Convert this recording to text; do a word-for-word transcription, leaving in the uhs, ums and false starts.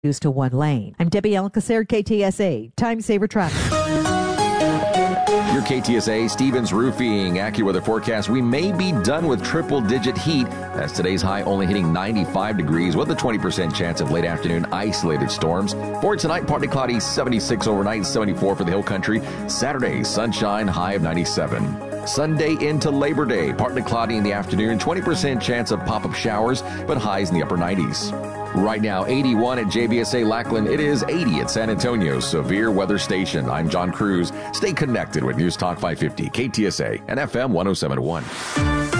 to one lane. I'm Debbie Alcacer, K T S A, Time Saver Traffic. Your K T S A Stevens Roofing AccuWeather forecast. We may be done with triple-digit heat as today's high only hitting ninety-five degrees with a twenty percent chance of late afternoon isolated storms. For tonight, partly cloudy, seventy-six overnight, seventy-four for the hill country. Saturday, sunshine, high of ninety-seven. Sunday into Labor Day, partly cloudy in the afternoon, twenty percent chance of pop-up showers, but highs in the upper nineties. Right now, eighty-one at J B S A Lackland. It is eighty at San Antonio's Severe Weather Station. I'm John Cruz. Stay connected with News Talk five fifty, K T S A, and F M one oh seven point one.